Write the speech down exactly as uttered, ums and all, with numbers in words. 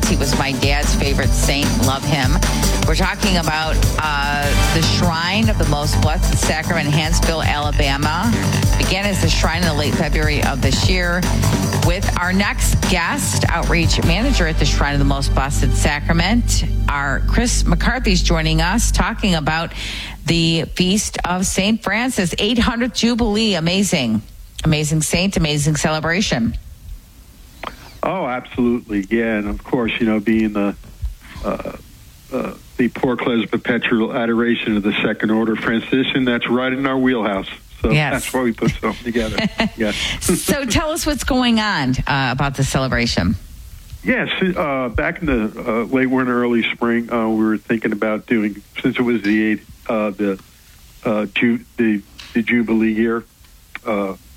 He was my dad's favorite saint. Love him. We're talking about uh, the Shrine of the Most Blessed Sacrament in Hanceville, Alabama. Began as the shrine in the late February of this year. With our next guest, outreach manager at the Shrine of the Most Blessed Sacrament, our Chris McCarthy's joining us, talking about the Feast of Saint Francis, eight hundredth Jubilee. Amazing. Amazing saint, amazing celebration. Oh, absolutely. Yeah, and of course, you know, being the uh, uh, the Porclaise Perpetual Adoration of the Second Order Franciscan, that's right in our wheelhouse. So yes. That's why we put something together. Yes. So tell us what's going on uh, about the celebration. Yes, uh, back in the uh, late winter, early spring, uh, we were thinking about doing, since it was the eight, uh, the, uh, ju- the the Jubilee year, uh,